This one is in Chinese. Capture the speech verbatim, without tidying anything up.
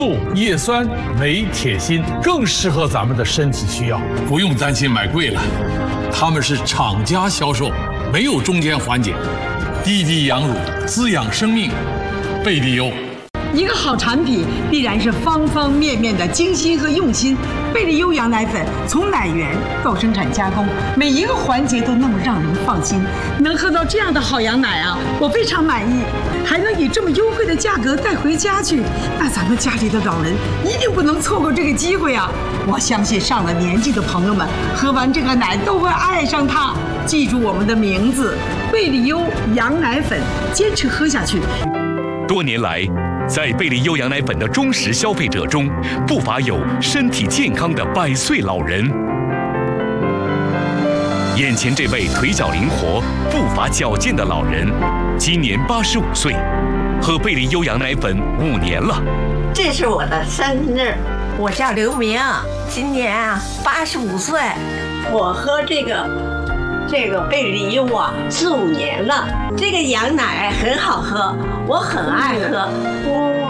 叶酸、镁、铁、锌，更适合咱们的身体需要。 不用担心买贵了，他们是厂家销售，没有中间环节，滴滴羊乳，滋养生命。贝利优。 一个好产品必然是方方面面的精心和用心。贝利优羊奶粉从奶源到生产加工，每一个环节都那么让人放心。能喝到这样的好羊奶啊，我非常满意。还能以这么优惠的价格带回家去，那咱们家里的老人一定不能错过这个机会啊！我相信上了年纪的朋友们喝完这个奶都会爱上它。记住我们的名字，贝利优羊奶粉，坚持喝下去。 多年来，在贝利优羊奶粉的忠实消费者中，不乏有身体健康的百岁老人。眼前这位腿脚灵活、步伐矫健的老人，今年八十五岁，喝贝利优羊奶粉五年了。 这是我的生日， 我叫刘明，今年啊八十五岁。 我喝这个这个贝利优啊四五年了，这个羊奶很好喝，我很爱喝。